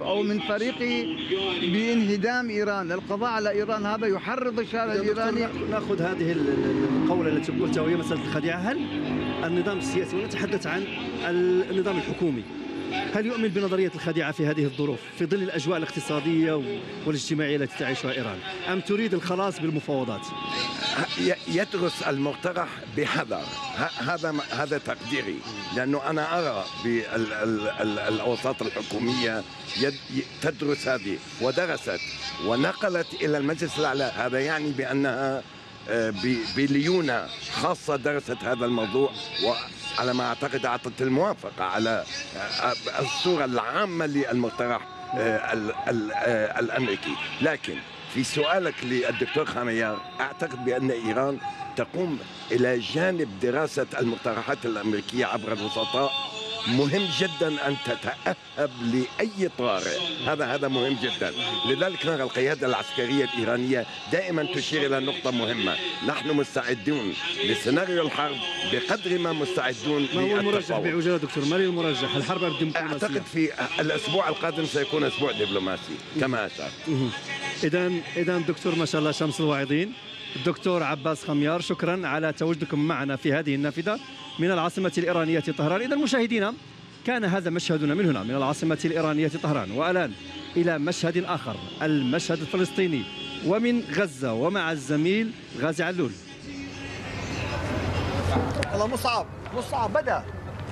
أو من طريق بانهدام إيران. القضاء على إيران هذا يحرض الشارع الإيراني. نأخذ هذه القولة التي قلتها وهي مسألة الخديعة. هل النظام السياسي، ونتحدث عن النظام الحكومي، هل يؤمن بنظرية الخديعة في هذه الظروف في ظل الأجواء الاقتصادية والاجتماعية التي تعيشها إيران، أم تريد الخلاص بالمفاوضات؟ يدرس المقترح بحذر. هذا تقديري، لأنه أنا أرى بالأوساط الحكومية تدرس هذه ودرست ونقلت إلى المجلس الأعلى. هذا يعني بأنها بليونة خاصة درست هذا الموضوع، وعلى ما أعتقد أعطت الموافقة على الصورة العامة للمقترح الأمريكي. لكن في سؤالك للدكتور خاميار، أعتقد بأن إيران تقوم إلى جانب دراسة المقترحات الأمريكية عبر الوسطاء. مهم جدا أن تتأهب لأي طارئ، هذا مهم جدا. لذلك نرى القيادة العسكرية الإيرانية دائما تشير إلى نقطة مهمة: نحن مستعدون لسيناريو الحرب بقدر ما مستعدون للتفاوض. ما هو المرجح بعجالة دكتور؟ ما المرجح؟ الحرب الدبلوماسية؟ أعتقد في الأسبوع القادم سيكون أسبوع دبلوماسي كما أشار. إذا دكتور ما شاء الله شمس الواعظين، الدكتور عباس خميار، شكرا على تواجدكم معنا في هذه النافذة من العاصمة الإيرانية طهران. إذا مشاهدينا، كان هذا مشهدنا من هنا من العاصمة الإيرانية طهران، والآن إلى مشهد آخر، المشهد الفلسطيني ومن غزة، ومع الزميل غازي علول. الله مصعب بدأ.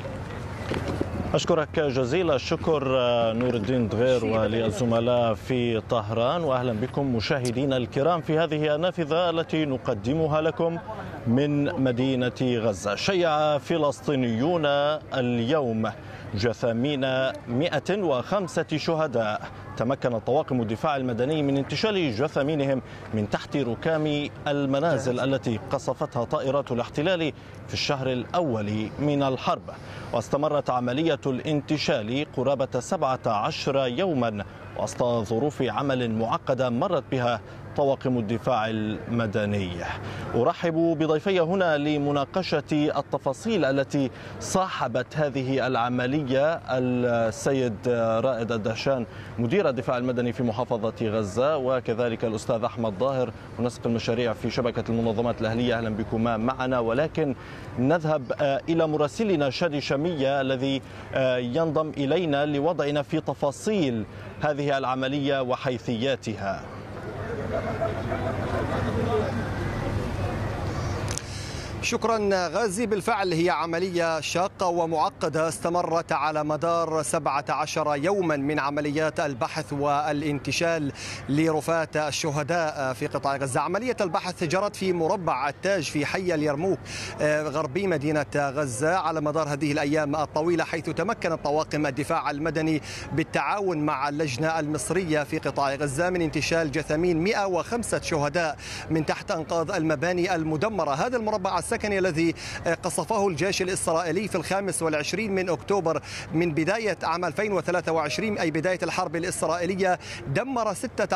أشكرك جزيل الشكر نور الدين دغير وللزملاء في طهران، وأهلا بكم مشاهدينا الكرام في هذه النافذة التي نقدمها لكم من مدينة غزة. شيع فلسطينيون اليوم جثامين 105 شهداء تمكن طواقم الدفاع المدني من انتشال جثامينهم من تحت ركام المنازل التي قصفتها طائرات الاحتلال في الشهر الأول من الحرب. واستمرت عملية الانتشال قرابة 17 يوما وسط ظروف عمل معقدة مرت بها طواقم الدفاع المدني. أرحب بضيفي هنا لمناقشة التفاصيل التي صاحبت هذه العملية: السيد رائد الدهشان مدير الدفاع المدني في محافظة غزة، وكذلك الأستاذ أحمد ظاهر منسق المشاريع في شبكة المنظمات الأهلية. أهلا بكما معنا. ولكن نذهب إلى مراسلنا شادي شمية الذي ينضم إلينا لوضعنا في تفاصيل هذه العملية وحيثياتها. شكرا غازي. بالفعل هي عملية شاقة ومعقدة استمرت على مدار 17 يوما من عمليات البحث والانتشال لرفات الشهداء في قطاع غزة. عملية البحث جرت في مربع التاج في حي اليرموك غربي مدينة غزة على مدار هذه الأيام الطويلة، حيث تمكنت طواقم الدفاع المدني بالتعاون مع اللجنة المصرية في قطاع غزة من انتشال جثامين 105 شهداء من تحت أنقاض المباني المدمرة. هذا المربع السكني الذي قصفه الجيش الإسرائيلي في 25 من أكتوبر من بداية عام 2023، أي بداية الحرب الإسرائيلية، دمر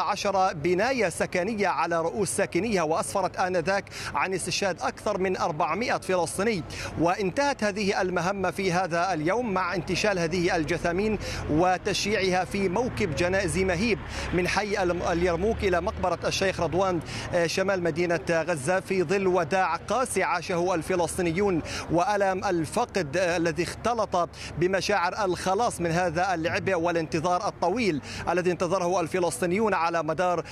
16 بناية سكنية على رؤوس ساكنيها، وأسفرت آنذاك عن استشهاد أكثر من 400 فلسطيني. وانتهت هذه المهمة في هذا اليوم مع انتشال هذه الجثامين وتشييعها في موكب جنائزي مهيب من حي اليرموك إلى مقبرة الشيخ رضوان شمال مدينة غزة، في ظل وداع قاسي عاشه الفلسطينيون وألم الفقد الذي اختلط بمشاعر الخلاص من هذا العبء والانتظار الطويل الذي انتظره الفلسطينيون على مدار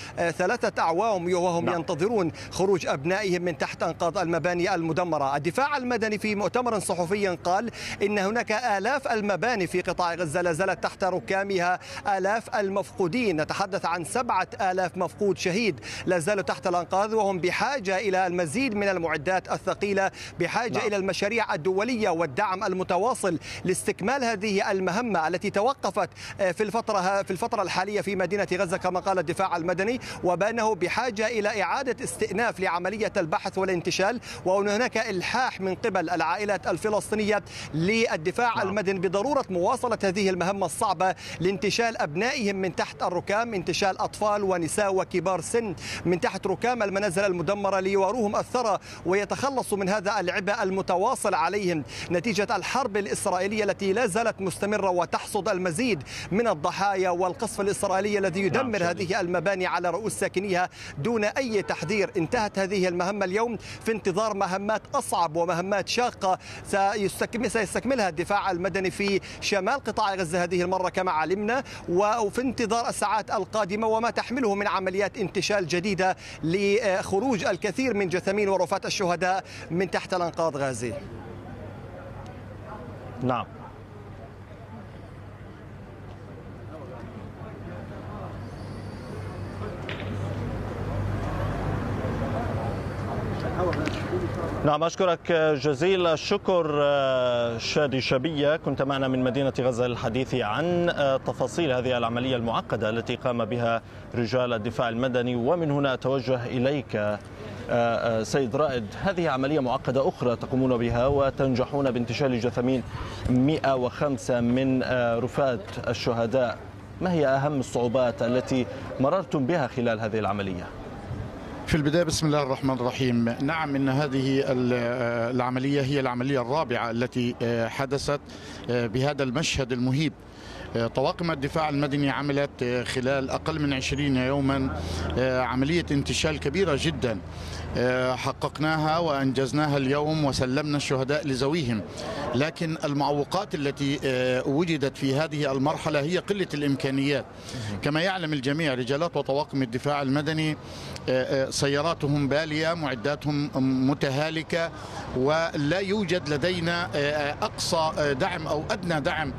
3 أعوام وهم ينتظرون خروج أبنائهم من تحت أنقاض المباني المدمرة. الدفاع المدني في مؤتمر صحفي قال إن هناك آلاف المباني في قطاع غزة لا زالت تحت ركامها، آلاف المفقودين، نتحدث عن 7000 مفقود شهيد لا زالوا تحت الأنقاض، وهم بحاجة إلى المزيد من المعدات الثقيلة، بحاجة إلى المشاريع الدولية والدعم المتواصل لاستكمال هذه المهمة التي توقفت في الفترة الحالية في مدينة غزة كما قال الدفاع المدني، وبأنه بحاجة إلى إعادة استئناف لعملية البحث والانتشال، وأن هناك إلحاح من قبل العائلات الفلسطينية للدفاع المدني بضرورة مواصلة هذه المهمة الصعبة لانتشال أبنائهم من تحت الركام، انتشال أطفال ونساء وكبار سن من تحت ركام المنازل المدمرة ليواروهم الثرى ويتخلصوا يتخلصوا من هذا العبء المتواصل عليهم نتيجة الحرب الإسرائيلية التي لا زالت مستمرة وتحصد المزيد من الضحايا، والقصف الإسرائيلي الذي يدمر هذه المباني على رؤوس ساكنيها دون أي تحذير. انتهت هذه المهمة اليوم في انتظار مهمات أصعب ومهمات شاقة سيستكملها الدفاع المدني في شمال قطاع غزة هذه المرة كما علمنا، وفي انتظار الساعات القادمة وما تحمله من عمليات انتشال جديدة لخروج الكثير من جثامين ورفات الشهداء من تحت الأنقاض. غازي. نعم. نعم، أشكرك جزيل الشكر شادي شبية، كنت معنا من مدينة غزة للحديث عن تفاصيل هذه العملية المعقدة التي قام بها رجال الدفاع المدني. ومن هنا أتوجه إليك سيد رائد، هذه عملية معقدة أخرى تقومون بها وتنجحون بانتشال جثامين 105 من رفات الشهداء، ما هي أهم الصعوبات التي مررتم بها خلال هذه العملية؟ في البداية بسم الله الرحمن الرحيم. نعم، إن هذه العملية هي العملية الرابعة التي حدثت بهذا المشهد المهيب. طواقم الدفاع المدني عملت خلال أقل من 20 يوما عملية انتشال كبيرة جدا حققناها وأنجزناها اليوم وسلمنا الشهداء لذويهم، لكن المعوقات التي وجدت في هذه المرحلة هي قلة الإمكانيات. كما يعلم الجميع رجالات وطواقم الدفاع المدني سياراتهم بالية، معداتهم متهالكة، ولا يوجد لدينا أقصى دعم أو أدنى دعم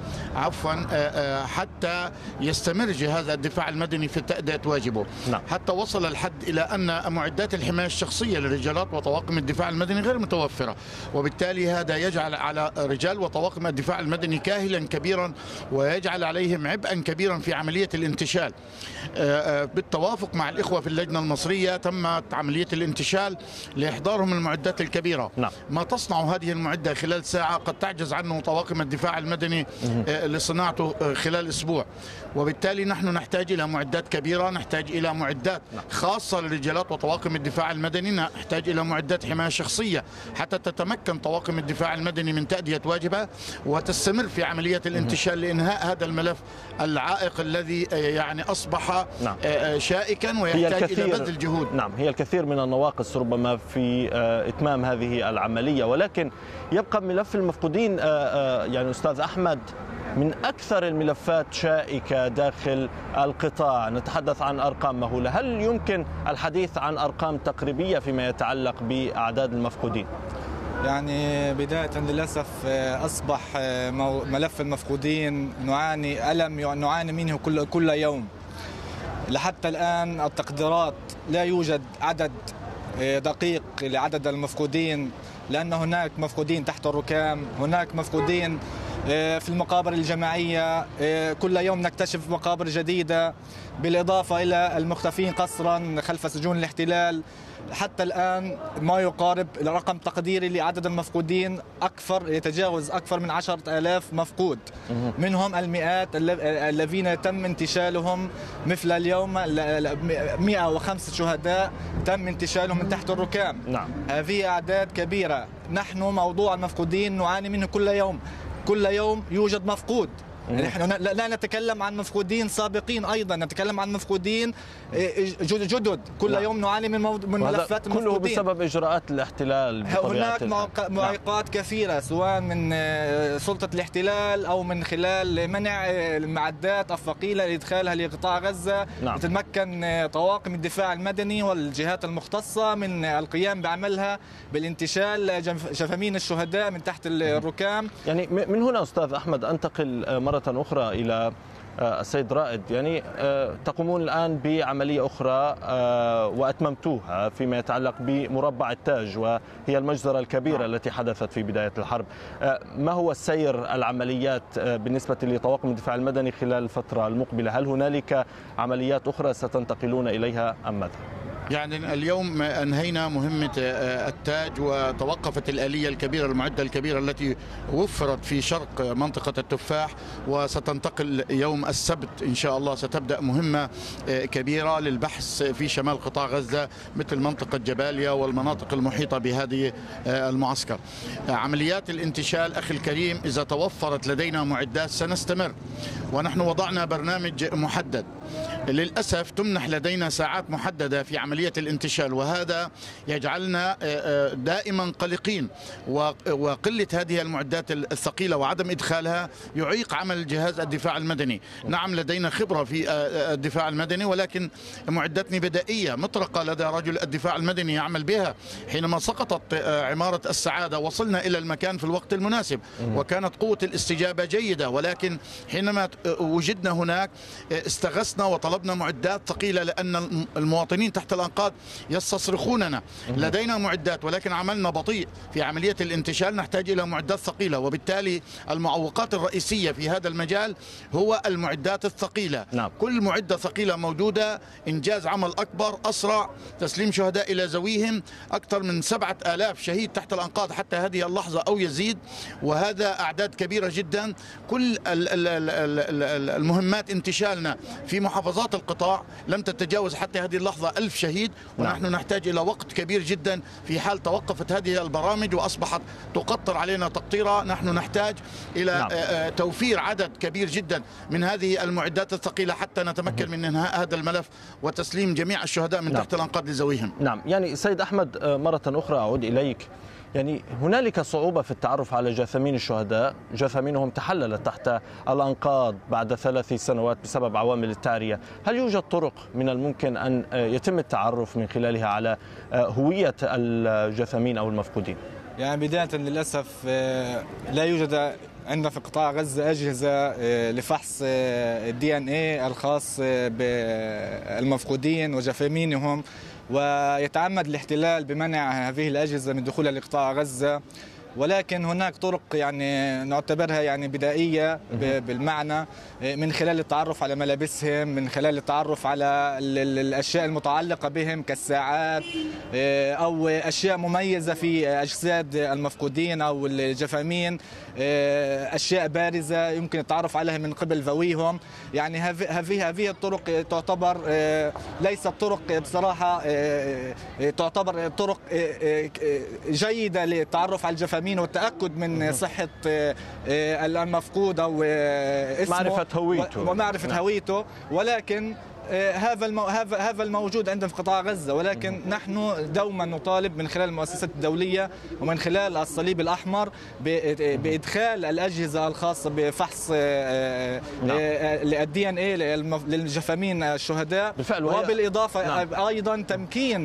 حتى يستمر جهاز الدفاع المدني في تأدية واجبه. نعم. حتى وصل الحد إلى أن معدات الحماية الشخصية للرجالات وطواقم الدفاع المدني غير متوفرة، وبالتالي هذا يجعل على رجال وطواقم الدفاع المدني كاهلا كبيرا ويجعل عليهم عبئا كبيرا في عملية الانتشال. بالتوافق مع الإخوة في اللجنة المصرية تمت عملية الانتشال لإحضارهم المعدات الكبيرة. نعم. ما تصنع هذه المعدة خلال ساعة قد تعجز عنه طواقم الدفاع المدني لصناعته خلال أسبوع، وبالتالي نحن نحتاج إلى معدات كبيرة، نحتاج إلى معدات خاصة للرجالات وطواقم الدفاع المدني، نحتاج إلى معدات حماية شخصية حتى تتمكن طواقم الدفاع المدني من تأدية واجبها وتستمر في عملية الانتشال لإنهاء هذا الملف العائق الذي يعني أصبح شائكا ويحتاج إلى بذل جهود. نعم، هي الكثير من النواقص ربما في إتمام هذه العملية، ولكن يبقى ملف المفقودين يعني أستاذ أحمد من أكثر الملفات شائكة داخل القطاع. نتحدث عن أرقام مهولة، هل يمكن الحديث عن أرقام تقريبية فيما يتعلق بأعداد المفقودين؟ يعني بداية للأسف أصبح ملف المفقودين نعاني منه كل يوم. لحتى الآن التقديرات لا يوجد عدد دقيق لعدد المفقودين، لأن هناك مفقودين تحت الركام، هناك مفقودين في المقابر الجماعية، كل يوم نكتشف مقابر جديدة، بالإضافة إلى المختفين قسرا خلف سجون الاحتلال. حتى الآن ما يقارب رقم تقديري لعدد المفقودين يتجاوز أكثر من 10,000 مفقود، منهم المئات الذين تم انتشالهم مثل اليوم 105 شهداء تم انتشالهم من تحت الركام. نعم. هذه أعداد كبيرة. نحن موضوع المفقودين نعاني منه كل يوم يوجد مفقود. نحن لا نتكلم عن مفقودين سابقين، أيضا نتكلم عن مفقودين جدد. كل يوم نعاني من ملفات المفقودين، كله بسبب إجراءات الاحتلال. هناك معوقات كثيرة سواء من سلطة الاحتلال أو من خلال منع المعدات الثقيلة لإدخالها لقطاع غزة. تتمكن طواقم الدفاع المدني والجهات المختصة من القيام بعملها بالانتشال جثامين الشهداء من تحت الركام. يعني من هنا أستاذ أحمد أنتقل مرة أخرى إلى السيد رائد. يعني تقومون الآن بعملية أخرى وأتممتوها فيما يتعلق بمربع التاج، وهي المجزرة الكبيرة التي حدثت في بداية الحرب. ما هو السير العمليات بالنسبة لطواقم الدفاع المدني خلال الفترة المقبلة؟ هل هنالك عمليات أخرى ستنتقلون إليها أم ماذا؟ يعني اليوم أنهينا مهمة التاج وتوقفت الآلية الكبيرة المعدة الكبيرة التي وفرت في شرق منطقة التفاح، وستنتقل يوم السبت إن شاء الله. ستبدأ مهمة كبيرة للبحث في شمال قطاع غزة مثل منطقة جباليا والمناطق المحيطة بهذه المعسكر. عمليات الانتشال أخي الكريم إذا توفرت لدينا معدات سنستمر، ونحن وضعنا برنامج محدد. للأسف تمنح لدينا ساعات محددة في عملية الانتشال، وهذا يجعلنا دائما قلقين، وقلة هذه المعدات الثقيلة وعدم إدخالها يعيق عمل جهاز الدفاع المدني. نعم لدينا خبرة في الدفاع المدني، ولكن معداتنا بدائية مطرقة لدى رجل الدفاع المدني يعمل بها. حينما سقطت عمارة السعادة وصلنا إلى المكان في الوقت المناسب، وكانت قوة الاستجابة جيدة، ولكن حينما وجدنا هناك استغثنا وطلبنا معدات ثقيلة، لأن المواطنين تحت الأنقاض يستصرخوننا. لدينا معدات ولكن عملنا بطيء في عملية الانتشال، نحتاج إلى معدات ثقيلة، وبالتالي المعوقات الرئيسية في هذا المجال هو المعدات الثقيلة. نعم. كل معدة ثقيلة موجودة إنجاز عمل أكبر، أسرع، تسليم شهداء إلى ذويهم. أكثر من 7000 شهيد تحت الأنقاض حتى هذه اللحظة أو يزيد، وهذا أعداد كبيرة جدا. كل المهمات انتشالنا في محافظات القطاع لم تتجاوز حتى هذه اللحظة 1000 شهيد، ونحن نحتاج إلى وقت كبير جدا. في حال توقفت هذه البرامج وأصبحت تقطر علينا تقطيرا، نحن نحتاج إلى توفير عدد كبير جدا من هذه المعدات الثقيلة حتى نتمكن من إنهاء هذا الملف وتسليم جميع الشهداء من تحت الأنقاض لذويهم. نعم، يعني سيد أحمد مرة أخرى أعود إليك. يعني هنالك صعوبة في التعرف على جثامين الشهداء، جثامينهم تحللت تحت الأنقاض بعد 3 سنوات بسبب عوامل التعرية. هل يوجد طرق من الممكن أن يتم التعرف من خلالها على هوية الجثامين أو المفقودين؟ يعني بداية للأسف لا يوجد عندنا في قطاع غزة أجهزة لفحص DNA الخاص بالمفقودين وجثامينهم، ويتعمد الاحتلال بمنع هذه الأجهزة من دخولها لقطاع غزة. ولكن هناك طرق يعني نعتبرها يعني بدائية بالمعنى، من خلال التعرف على ملابسهم، من خلال التعرف على الأشياء المتعلقة بهم كالساعات أو أشياء مميزة في أجساد المفقودين أو الجثامين، أشياء بارزة يمكن التعرف عليها من قبل ذويهم. يعني هذه الطرق تعتبر ليست طرق بصراحة، تعتبر طرق جيدة للتعرف على الجثامين والتأكد من صحة المفقود أو اسمه معرفة هويته ومعرفة هويته. ولكن هذا الموجود عندنا في قطاع غزة، ولكن نحن دوما نطالب من خلال المؤسسات الدولية ومن خلال الصليب الأحمر بإدخال الأجهزة الخاصة بفحص DNA للجثامين الشهداء، وبالإضافة أيضا تمكين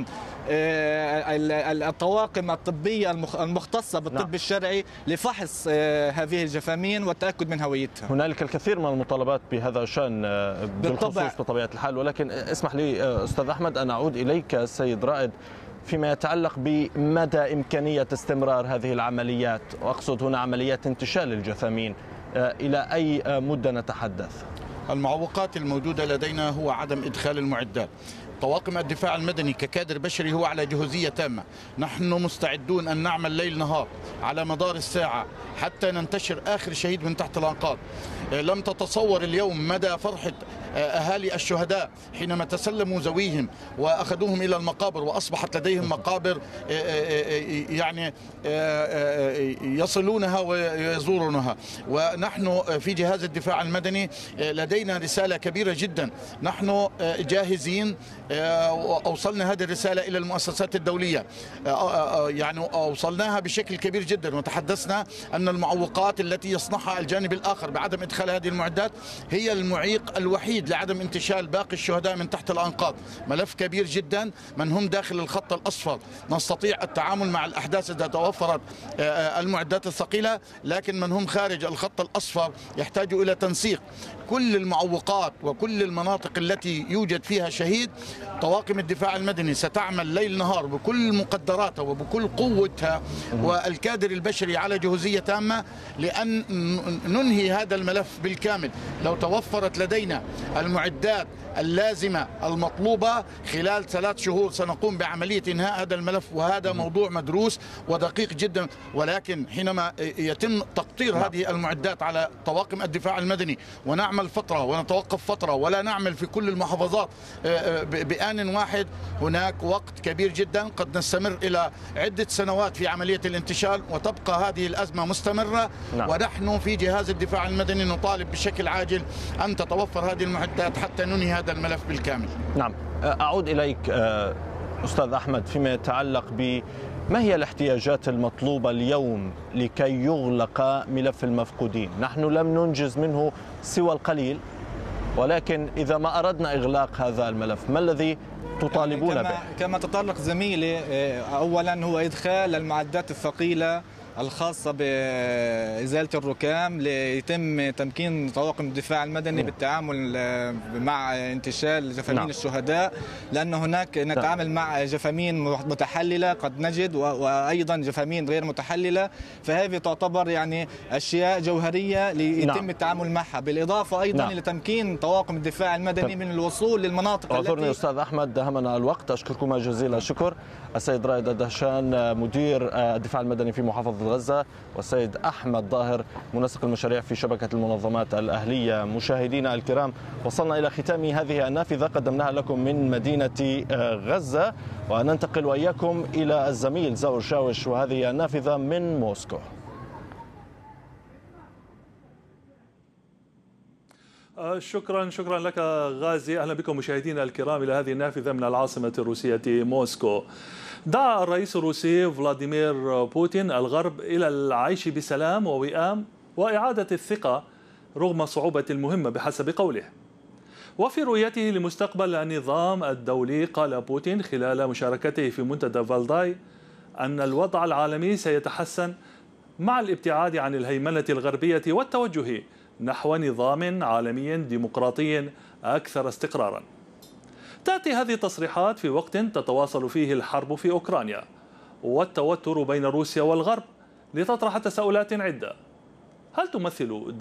الطواقم الطبية المختصة بالطب الشرعي لفحص هذه الجثامين والتأكد من هويتها. هنالك الكثير من المطالبات بهذا الشأن بالخصوص بطبيعة الحال، ولكن اسمح لي أستاذ أحمد أن أعود إليك سيد رائد فيما يتعلق بمدى إمكانية استمرار هذه العمليات، وأقصد هنا عمليات انتشال الجثامين، إلى أي مدة نتحدث؟ المعوقات الموجودة لدينا هو عدم إدخال المعدات. طواقم الدفاع المدني ككادر بشري هو على جهوزية تامة. نحن مستعدون أن نعمل ليل نهار على مدار الساعة حتى ننتشر آخر شهيد من تحت الأنقاض. لم تتصور اليوم مدى فرحة أهالي الشهداء حينما تسلموا ذويهم وأخذوهم إلى المقابر، وأصبحت لديهم مقابر يعني يصلونها ويزورونها. ونحن في جهاز الدفاع المدني لدينا رسالة كبيرة جدا، نحن جاهزين. أوصلنا هذه الرسالة إلى المؤسسات الدولية، يعني أوصلناها بشكل كبير جدا، وتحدثنا أن المعوقات التي يصنعها الجانب الآخر بعدم إدخال هذه المعدات هي المعيق الوحيد لعدم انتشال باقي الشهداء من تحت الأنقاض. ملف كبير جدا. من هم داخل الخط الأصفر نستطيع التعامل مع الأحداث إذا توفرت المعدات الثقيلة، لكن من هم خارج الخط الأصفر يحتاجوا إلى تنسيق. كل المعوقات وكل المناطق التي يوجد فيها شهيد طواقم الدفاع المدني ستعمل ليل نهار بكل مقدراتها وبكل قوتها والكادر البشري على جهوزية تامة لأن ننهي هذا الملف بالكامل. لو توفرت لدينا المعدات اللازمة المطلوبة خلال 3 شهور سنقوم بعملية إنهاء هذا الملف، وهذا موضوع مدروس ودقيق جدا. ولكن حينما يتم تقطير هذه المعدات على طواقم الدفاع المدني ونعمل فترة ونتوقف فترة ولا نعمل في كل المحافظات بآن واحد، هناك وقت كبير جدا قد نستمر إلى عدة سنوات في عملية الانتشال وتبقى هذه الأزمة مستمرة. ونحن في جهاز الدفاع المدني نطالب بشكل عاجل أن تتوفر هذه المعدات حتى ننهي هذا الملف بالكامل. نعم، أعود إليك أستاذ أحمد فيما يتعلق بما هي الاحتياجات المطلوبة اليوم لكي يغلق ملف المفقودين. نحن لم ننجز منه سوى القليل، ولكن إذا ما أردنا إغلاق هذا الملف ما الذي تطالبون به؟ كما تطرق زميلي، أولا هو إدخال المعدات الثقيلة الخاصة بإزالة الركام ليتم تمكين طواقم الدفاع المدني بالتعامل مع انتشال جثامين الشهداء، لأن هناك نتعامل مع جثامين متحللة قد نجد، وأيضا جثامين غير متحللة، فهذه تعتبر يعني أشياء جوهرية ليتم التعامل معها، بالإضافة أيضا لتمكين طواقم الدفاع المدني من الوصول للمناطق أعذرني أستاذ أحمد، دهمنا الوقت. أشكركما جزيل الشكر السيد رائد الدهشان مدير الدفاع المدني في محافظة غزة، والسيد أحمد ظاهر منسق المشاريع في شبكة المنظمات الأهلية. مشاهدينا الكرام، وصلنا إلى ختام هذه النافذة قدمناها لكم من مدينة غزة، وننتقل وإياكم إلى الزميل زاور شاوش وهذه النافذة من موسكو. شكرا لك غازي. أهلا بكم مشاهدينا الكرام إلى هذه النافذة من العاصمة الروسية موسكو. دعا الرئيس الروسي فلاديمير بوتين الغرب إلى العيش بسلام ووئام وإعادة الثقة رغم صعوبة المهمة بحسب قوله. وفي رؤيته لمستقبل النظام الدولي، قال بوتين خلال مشاركته في منتدى فالداي أن الوضع العالمي سيتحسن مع الابتعاد عن الهيمنة الغربية والتوجه نحو نظام عالمي ديمقراطي أكثر استقرارا. تأتي هذه التصريحات في وقت تتواصل فيه الحرب في أوكرانيا والتوتر بين روسيا والغرب لتطرح تساؤلات عدة. هل تمثل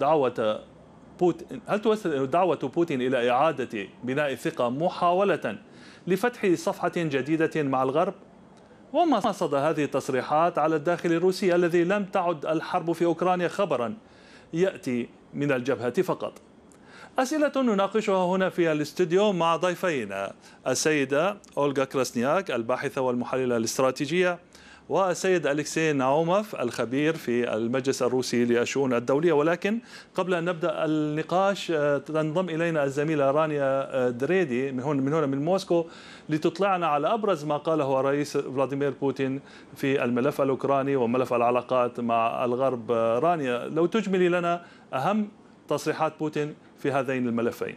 دعوة بوتين إلى إعادة بناء الثقة محاولة لفتح صفحة جديدة مع الغرب؟ وما صدى هذه التصريحات على الداخل الروسي الذي لم تعد الحرب في أوكرانيا خبرا يأتي من الجبهة فقط؟ أسئلة نناقشها هنا في الاستوديو مع ضيفينا، السيدة أولغا كراسنياك الباحثة والمحللة الاستراتيجية، والسيد أليكسي ناوموف الخبير في المجلس الروسي للشؤون الدولية. ولكن قبل أن نبدأ النقاش تنضم إلينا الزميلة رانيا دريدي من هنا من موسكو لتطلعنا على أبرز ما قاله الرئيس فلاديمير بوتين في الملف الأوكراني وملف العلاقات مع الغرب. رانيا، لو تجملي لنا أهم تصريحات بوتين في هذين الملفين.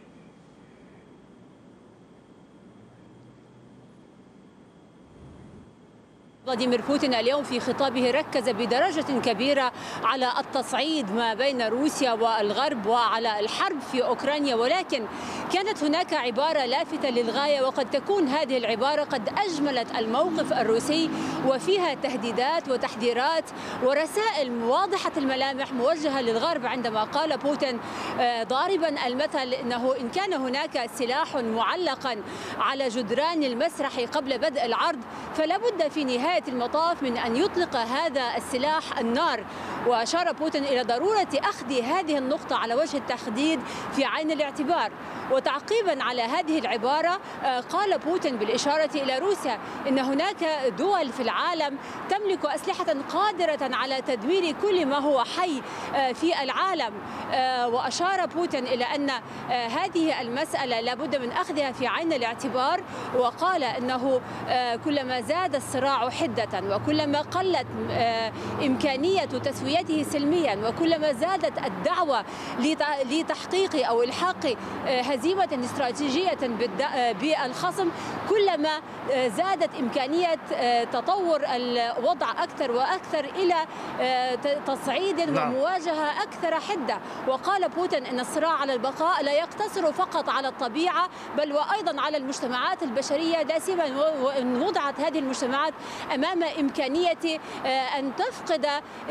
فلاديمير بوتين اليوم في خطابه ركز بدرجة كبيرة على التصعيد ما بين روسيا والغرب وعلى الحرب في أوكرانيا، ولكن كانت هناك عبارة لافتة للغاية، وقد تكون هذه العبارة قد أجملت الموقف الروسي، وفيها تهديدات وتحذيرات ورسائل واضحة الملامح موجهة للغرب، عندما قال بوتين ضاربا المثل أنه إن كان هناك سلاح معلقا على جدران المسرح قبل بدء العرض فلا بد في نهاية المطاف من أن يطلق هذا السلاح النار. وأشار بوتين إلى ضرورة أخذ هذه النقطة على وجه التحديد في عين الاعتبار. وتعقيبا على هذه العبارة قال بوتين بالإشارة إلى روسيا إن هناك دول في العالم تملك أسلحة قادرة على تدمير كل ما هو حي في العالم. وأشار بوتين إلى أن هذه المسألة لابد من أخذها في عين الاعتبار، وقال أنه كلما زاد الصراع حدة وكلما قلت إمكانية تسويته سلميا وكلما زادت الدعوة لتحقيق أو إلحاق هزيمة استراتيجية بالخصم، كلما زادت إمكانية تطور الوضع أكثر وأكثر إلى تصعيد ومواجهة أكثر حدة. وقال بوتين أن الصراع على البقاء لا يقتصر فقط على الطبيعة بل وأيضا على المجتمعات البشرية، لا سيما وإن وضعت هذه المجتمعات أمام إمكانية أن تفقد استقلاليتها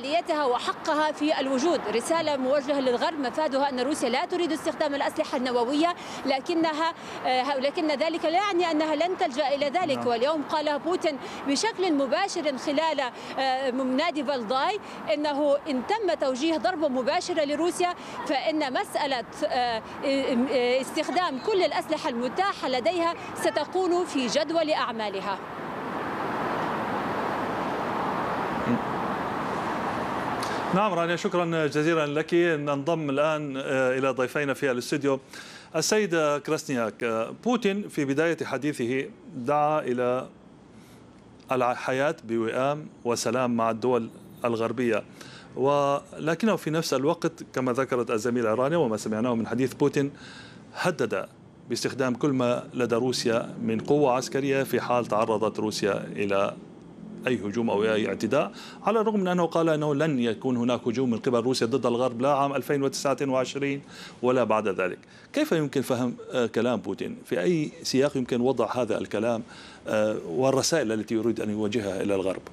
آليتها وحقها في الوجود. رسالة موجهة للغرب مفادها أن روسيا لا تريد استخدام الأسلحة النووية، لكن ذلك لا يعني أنها لن تلجأ إلى ذلك. واليوم قال بوتين بشكل مباشر خلال نادي فالداي أنه إن تم توجيه ضربة مباشرة لروسيا فإن مسألة استخدام كل الأسلحة المتاحة لديها ستكون في جدول أعمالها. نعم رانيا، شكرا جزيلا لك. ننضم الآن إلى ضيفينا في الاستوديو. السيد كراسنياك، بوتين في بداية حديثه دعا إلى الحياة بوئام وسلام مع الدول الغربية، ولكنه في نفس الوقت كما ذكرت الزميلة رانيا وما سمعناه من حديث بوتين هدد باستخدام كل ما لدى روسيا من قوة عسكرية في حال تعرضت روسيا إلى أي هجوم أو أي اعتداء، على الرغم من أنه قال أنه لن يكون هناك هجوم من قبل روسيا ضد الغرب لا عام 2029 ولا بعد ذلك. كيف يمكن فهم كلام بوتين؟ في أي سياق يمكن وضع هذا الكلام والرسائل التي يريد أن يوجهها إلى الغرب؟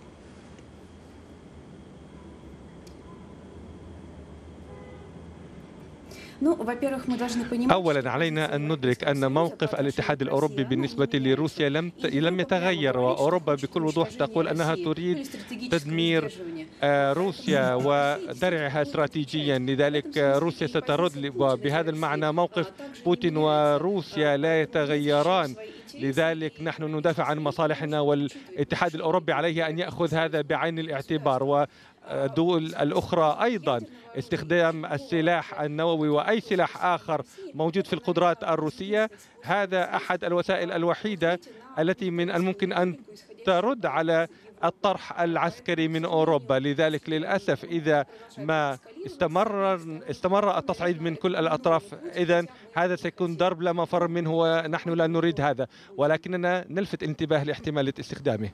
أولا علينا أن ندرك أن موقف الاتحاد الأوروبي بالنسبة لروسيا لم يتغير، وأوروبا بكل وضوح تقول أنها تريد تدمير روسيا ودرعها استراتيجيا. لذلك روسيا سترد، وبهذا المعنى موقف بوتين وروسيا لا يتغيران. لذلك نحن ندافع عن مصالحنا، والاتحاد الأوروبي عليه أن يأخذ هذا بعين الاعتبار، والدول الأخرى أيضا. استخدام السلاح النووي وأي سلاح آخر موجود في القدرات الروسية هذا أحد الوسائل الوحيدة التي من الممكن أن ترد على الطرح العسكري من أوروبا. لذلك للأسف إذا ما استمر التصعيد من كل الأطراف إذن هذا سيكون ضرب لا مفر منه، ونحن لا نريد هذا، ولكننا نلفت الانتباه لاحتمالية استخدامه.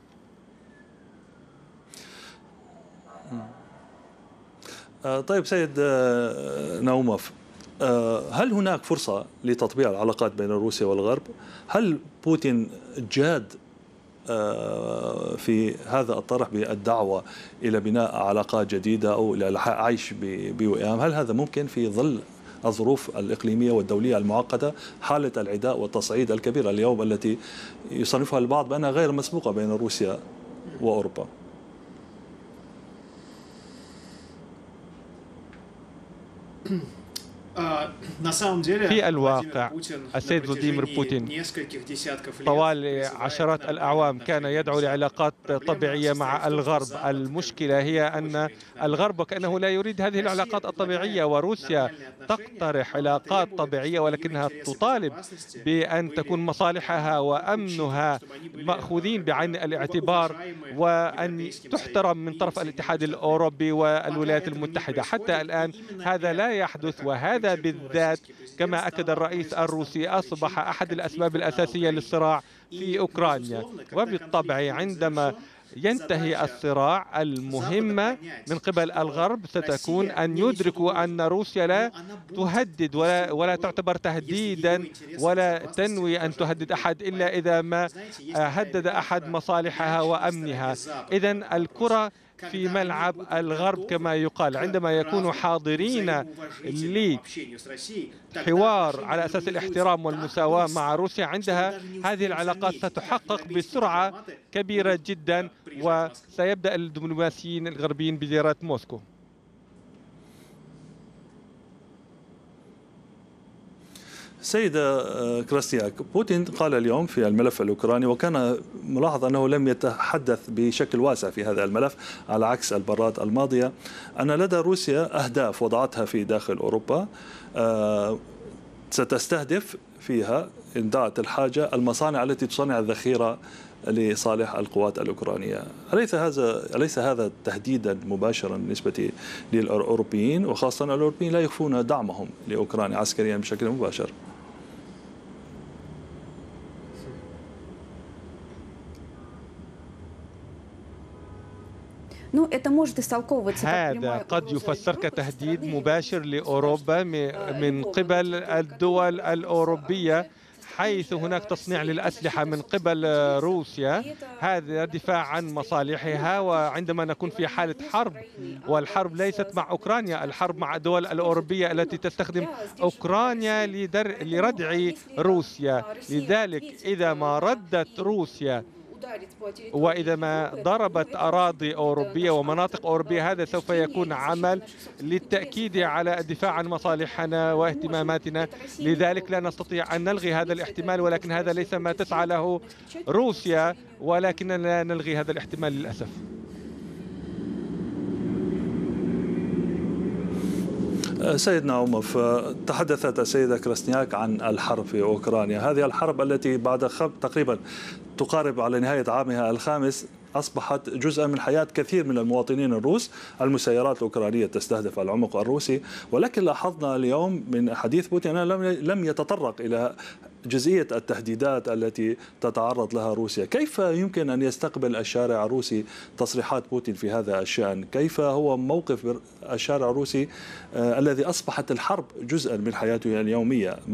طيب سيد ناوموف، هل هناك فرصة لتطبيع العلاقات بين روسيا والغرب؟ هل بوتين جاد في هذا الطرح بالدعوة إلى بناء علاقات جديدة أو إلى العيش بوئام؟ هل هذا ممكن في ظل الظروف الإقليمية والدولية المعقدة، حالة العداء والتصعيد الكبيرة اليوم التي يصنفها البعض بأنها غير مسبوقة بين روسيا وأوروبا؟ في الواقع السيد فلاديمير بوتين طوال عشرات الأعوام كان يدعو لعلاقات طبيعية مع الغرب. المشكلة هي أن الغرب كأنه لا يريد هذه العلاقات الطبيعية، وروسيا تقترح علاقات طبيعية ولكنها تطالب بأن تكون مصالحها وأمنها مأخوذين بعين الاعتبار وأن تحترم من طرف الاتحاد الأوروبي والولايات المتحدة. حتى الآن هذا لا يحدث، وهذا بالذات كما أكد الرئيس الروسي أصبح أحد الأسباب الأساسية للصراع في أوكرانيا. وبالطبع عندما ينتهي الصراع المهمة من قبل الغرب ستكون أن يدركوا أن روسيا لا تهدد ولا تعتبر تهديدا ولا تنوي أن تهدد أحد إلا إذا ما هدد أحد مصالحها وأمنها. إذن الكرة في ملعب الغرب كما يقال. عندما يكونوا حاضرين لحوار على أساس الاحترام والمساواة مع روسيا، عندها هذه العلاقات ستحقق بسرعة كبيرة جدا، وسيبدأ الدبلوماسيين الغربيين بزيارة موسكو. سيدة كراسنياك، بوتين قال اليوم في الملف الأوكراني، وكان ملاحظ أنه لم يتحدث بشكل واسع في هذا الملف على عكس المرات الماضية، أن لدى روسيا أهداف وضعتها في داخل أوروبا ستستهدف فيها إن دعت الحاجة المصانع التي تصنع الذخيرة لصالح القوات الأوكرانية. أليس هذا تهديدا مباشرا بالنسبة للأوروبيين، وخاصة الأوروبيين لا يخفون دعمهم لأوكرانيا عسكريا بشكل مباشر؟ هذا قد يفسر كتهديد مباشر لأوروبا من قبل الدول الأوروبية حيث هناك تصنيع للأسلحة من قبل روسيا، هذا دفاع عن مصالحها. وعندما نكون في حالة حرب، والحرب ليست مع أوكرانيا، الحرب مع الدول الأوروبية التي تستخدم أوكرانيا لردع روسيا. لذلك إذا ما ردت روسيا وإذا ما ضربت أراضي أوروبية ومناطق أوروبية، هذا سوف يكون عمل للتأكيد على الدفاع عن مصالحنا واهتماماتنا. لذلك لا نستطيع أن نلغي هذا الاحتمال، ولكن هذا ليس ما تسعى له روسيا، ولكننا نلغي هذا الاحتمال للأسف. سيدنا عمف، تحدثت السيدة كراسنياك عن الحرب في أوكرانيا، هذه الحرب التي بعد تقريبا تقارب على نهاية عامها الخامس أصبحت جزءا من حياة كثير من المواطنين الروس. المسيرات الأوكرانية تستهدف العمق الروسي، ولكن لاحظنا اليوم من حديث بوتين أنه لم يتطرق إلى جزئية التهديدات التي تتعرض لها روسيا. كيف يمكن أن يستقبل الشارع الروسي تصريحات بوتين في هذا الشأن؟ كيف هو موقف الشارع الروسي الذي أصبحت الحرب جزءا من حياته اليومية؟